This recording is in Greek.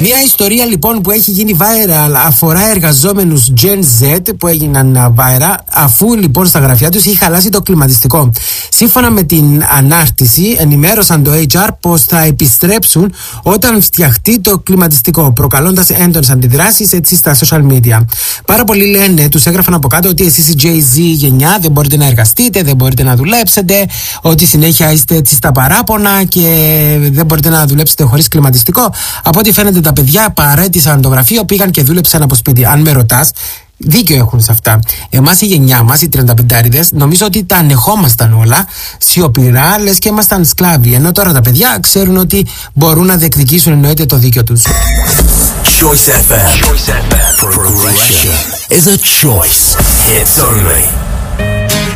Μια ιστορία λοιπόν που έχει γίνει viral αφορά εργαζόμενους Gen Z που έγιναν viral αφού λοιπόν στα γραφεία τους είχε χαλάσει το κλιματιστικό. Σύμφωνα με την ανάρτηση, ενημέρωσαν το HR πως θα επιστρέψουν όταν φτιαχτεί το κλιματιστικό, προκαλώντας έντονες αντιδράσεις έτσι στα social media. Πάρα πολλοί λένε, τους έγραφαν από κάτω ότι εσείς η Jay-Z γενιά δεν μπορείτε να εργαστείτε, δεν μπορείτε να δουλέψετε, ότι συνέχεια είστε έτσι στα παράπονα και δεν μπορείτε να δουλέψετε χωρίς κλιματιστικό. Από ό,τι φαίνεται τα παιδιά παρέτησαν το γραφείο, πήγαν και δούλεψαν από σπίτι. Αν με ρωτάς, δίκιο έχουν σε αυτά. Εμάς η γενιά μας, οι 35άριδες, νομίζω ότι τα ανεχόμασταν όλα σιωπηρά, λες και ήμασταν σκλάβοι. Ενώ τώρα τα παιδιά ξέρουν ότι μπορούν να διεκδικήσουν εννοείται το δίκιο τους. Choice FM. Progression is a choice. Hits only.